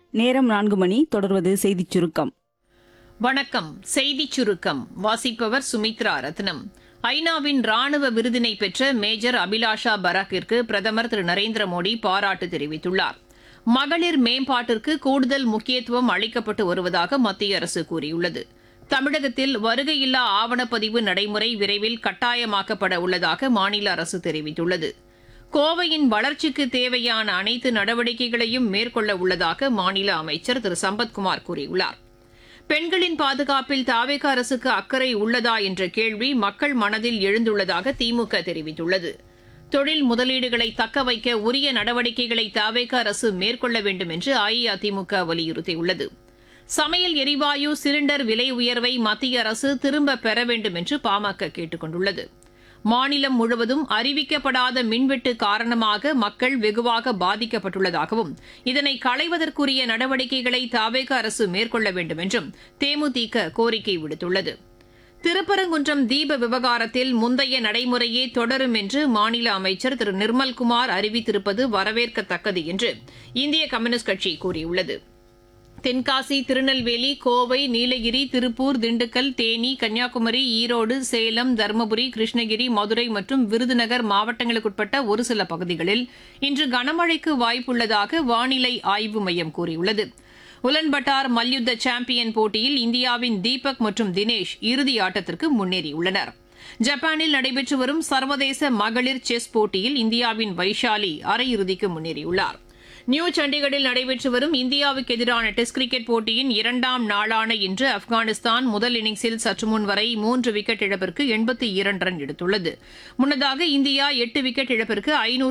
நேரம் 4 மணி. தொடர்வது செய்திச் சுருக்கம். வணக்கம். செய்திச் சுருக்கம் வாசிப்பவர் சுமித்ரா ரத்னம். ஐநாவின் ராணுவ விருதினை பெற்ற மேஜர் அபிலாஷா பராக்கிற்கு பிரதமர் திரு நரேந்திர மோடி பாராட்டு தெரிவித்துள்ளார். மகளிர் மேம்பாட்டிற்கு கூடுதல் முக்கியத்துவம் அளிக்கப்பட்டு வருவதாக மத்திய அரசு கூறியுள்ளது. தமிழகத்தில் வருகையில்லா ஆவணப்பதிவு நடைமுறை விரைவில் கட்டாயமாக்கப்பட உள்ளதாக மாநில அரசு தெரிவித்துள்ளது. கோவையின் வளர்ச்சிக்கு தேவையான அனைத்து நடவடிக்கைகளையும் மேற்கொள்ள உள்ளதாக மாநில அமைச்சர் திரு சம்பத்குமார் கூறியுள்ளார். பெண்களின் பாதுகாப்பில் தாவேக அரசுக்கு அக்கறை உள்ளதா என்ற கேள்வி மக்கள் மனதில் எழுந்துள்ளதாக திமுக தெரிவித்துள்ளது. தொழில் முதலீடுகளை தக்கவைக்க உரிய நடவடிக்கைகளை தாவேக அரசு மேற்கொள்ள வேண்டும் என்று அஇஅதிமுக வலியுறுத்தியுள்ளது. சமையல் எரிவாயு சிலிண்டர் விலை உயர்வை மத்திய அரசு திரும்பப் பெற வேண்டும் என்று பாமக கேட்டுக் கொண்டுள்ளது. மாநிலம் முழுவதும் அறிவிக்கப்படாத மின்வெட்டு காரணமாக மக்கள் வெகுவாக பாதிக்கப்பட்டுள்ளதாகவும் இதனை களைவதற்குரிய நடவடிக்கைகளை தாவேக அரசு மேற்கொள்ள வேண்டும் என்றும் தேமுதிக கோரிக்கை விடுத்துள்ளது. திருப்பரங்குன்றம் தீப விவகாரத்தில் முந்தைய நடைமுறையே தொடரும் என்று மாநில அமைச்சர் திரு நிர்மல்குமார் அறிவித்திருப்பது வரவேற்கத்தக்கது என்று இந்திய கம்யூனிஸ்ட் கட்சி கூறியுள்ளது. தென்காசி, திருநெல்வேலி, கோவை, நீலகிரி, திருப்பூர், திண்டுக்கல், தேனி, கன்னியாகுமரி, ஈரோடு, சேலம், தருமபுரி, கிருஷ்ணகிரி, மதுரை மற்றும் விருதுநகர் மாவட்டங்களுக்குட்பட்ட ஒரு சில பகுதிகளில் இன்று கனமழைக்கு வாய்ப்புள்ளதாக வானிலை ஆய்வு மையம் கூறியுள்ளது. உலன்பட்டார் மல்யுத்த சாம்பியன் போட்டியில் இந்தியாவின் தீபக் மற்றும் தினேஷ் இறுதி ஆட்டத்திற்கு முன்னேறியுள்ளனர். ஜப்பானில் நடைபெற்று வரும் சர்வதேச மகளிர் செஸ் போட்டியில் இந்தியாவின் வைஷாலி அரையிறுதிக்கு முன்னேறியுள்ளார். நியூ சண்டிகரில் நடைபெற்று வரும் இந்தியாவுக்கு எதிரான டெஸ்ட் கிரிக்கெட் போட்டியின் 2ஆம் நாளான இன்று ஆப்கானிஸ்தான் முதல் இன்னிங்ஸில் சற்றுமுன் வரை 3 விக்கெட் இழப்பிற்கு 82 ரன் எடுத்துள்ளது. முன்னதாக இந்தியா 8 விக்கெட் இழப்பிற்கு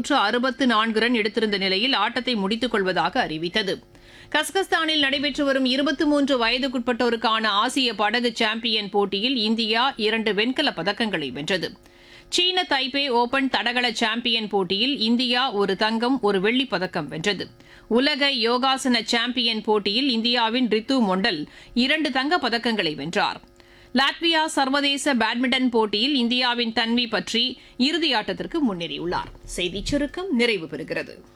564 ரன் எடுத்திருந்த நிலையில் ஆட்டத்தை முடித்துக் கொள்வதாக அறிவித்தது. கசகஸ்தானில் நடைபெற்று வரும் 23 வயதுக்குட்பட்டோருக்கான ஆசிய படகு சாம்பியன் போட்டியில் இந்தியா 2 வெண்கலப் பதக்கங்களை வென்றது. சீன தைபே ஓபன் தடகள சாம்பியன் போட்டியில் இந்தியா 1 தங்கம் 1 வெள்ளிப் பதக்கம் வென்றது. உலக யோகாசன சாம்பியன் போட்டியில் இந்தியாவின் ரித்து மொண்டல் 2 தங்கப் பதக்கங்களை வென்றார். லாட்வியா சர்வதேச பேட்மிண்டன் போட்டியில் இந்தியாவின் தன்வி பற்றி இறுதியாட்டத்திற்கு முன்னேறியுள்ளார். செய்திச் சுருக்கம் நிறைவு பெறுகிறது.